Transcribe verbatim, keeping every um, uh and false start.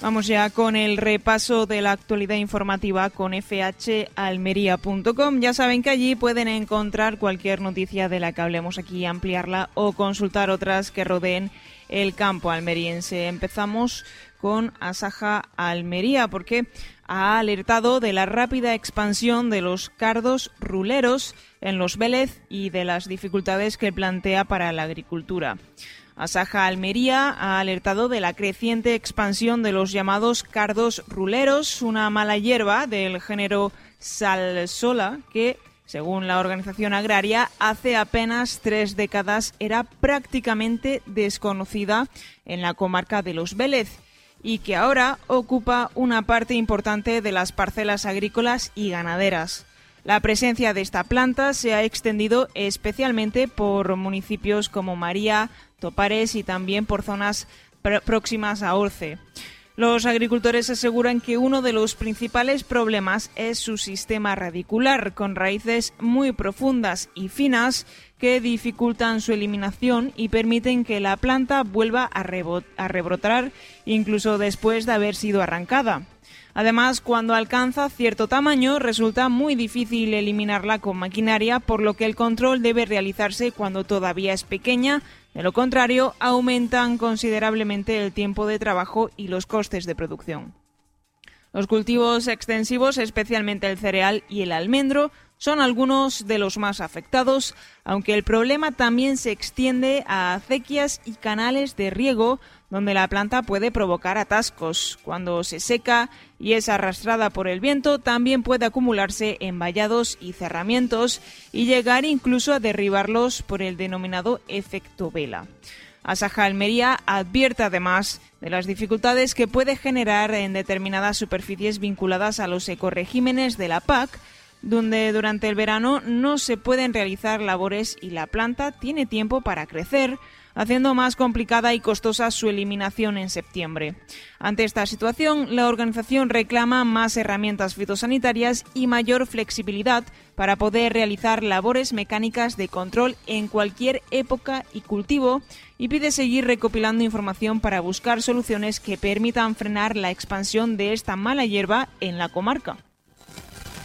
Vamos ya con el repaso de la actualidad informativa con f h almería punto com. Ya saben que allí pueden encontrar cualquier noticia de la que hablemos aquí, ampliarla o consultar otras que rodeen el campo almeriense. Empezamos con Asaja Almería porque ha alertado de la rápida expansión de los cardos ruleros en los Vélez y de las dificultades que plantea para la agricultura. Asaja Almería ha alertado de la creciente expansión de los llamados cardos ruleros, una mala hierba del género Salsola que, según la organización agraria, hace apenas tres décadas era prácticamente desconocida en la comarca de los Vélez y que ahora ocupa una parte importante de las parcelas agrícolas y ganaderas. La presencia de esta planta se ha extendido especialmente por municipios como María, Topares y también por zonas pr- próximas a Orce. Los agricultores aseguran que uno de los principales problemas es su sistema radicular, con raíces muy profundas y finas que dificultan su eliminación y permiten que la planta vuelva a, rebot- a rebrotar incluso después de haber sido arrancada. Además, cuando alcanza cierto tamaño, resulta muy difícil eliminarla con maquinaria, por lo que el control debe realizarse cuando todavía es pequeña. De lo contrario, aumentan considerablemente el tiempo de trabajo y los costes de producción. Los cultivos extensivos, especialmente el cereal y el almendro, son algunos de los más afectados, aunque el problema también se extiende a acequias y canales de riego, donde la planta puede provocar atascos. Cuando se seca y es arrastrada por el viento, también puede acumularse en vallados y cerramientos y llegar incluso a derribarlos por el denominado efecto vela. Asaja Almería advierte además de las dificultades que puede generar en determinadas superficies vinculadas a los ecoregímenes de la P A C, donde durante el verano no se pueden realizar labores y la planta tiene tiempo para crecer, haciendo más complicada y costosa su eliminación en septiembre. Ante esta situación, la organización reclama más herramientas fitosanitarias y mayor flexibilidad para poder realizar labores mecánicas de control en cualquier época y cultivo y pide seguir recopilando información para buscar soluciones que permitan frenar la expansión de esta mala hierba en la comarca.